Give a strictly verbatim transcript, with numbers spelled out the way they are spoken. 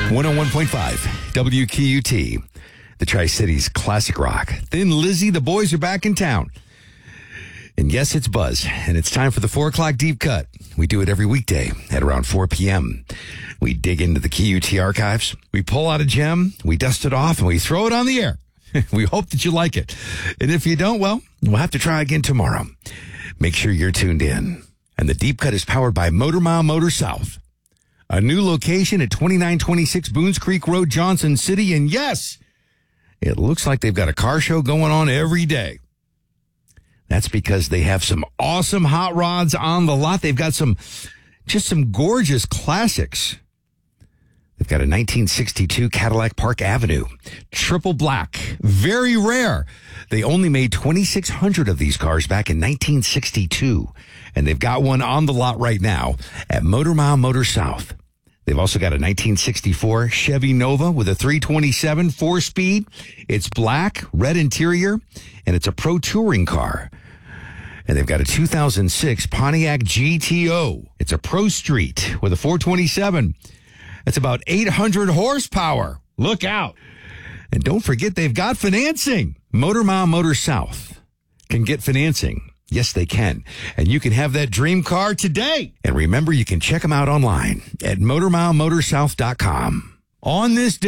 one oh one point five W Q U T, the Tri-Cities Classic Rock. Thin Lizzy, the boys are back in town. And yes, it's Buzz, and it's time for the four o'clock Deep Cut. We do it every weekday at around four p.m. We dig into the Q U T archives, we pull out a gem, we dust it off, and we throw it on the air. We hope that you like it. And if you don't, well, we'll have to try again tomorrow. Make sure you're tuned in. And the Deep Cut is powered by Motor Mile Motor South. A new location at twenty-nine twenty-six Boones Creek Road, Johnson City. And yes, it looks like they've got a car show going on every day. That's because they have some awesome hot rods on the lot. They've got some, just some gorgeous classics. They've got a nineteen sixty-two Cadillac Park Avenue, triple black, very rare. They only made twenty-six hundred of these cars back in nineteen sixty-two, and they've got one on the lot right now at Motor Mile Motor South. They've also got a nineteen sixty-four Chevy Nova with a three twenty-seven four-speed. It's black, red interior, and it's a pro touring car. And they've got a two thousand six Pontiac G T O. It's a Pro Street with a four twenty-seven. That's about eight hundred horsepower. Look out. And don't forget, they've got financing. Motor Mile Motor South can get financing. Yes, they can. And you can have that dream car today. And remember, you can check them out online at motor mile motor south dot com. On this day,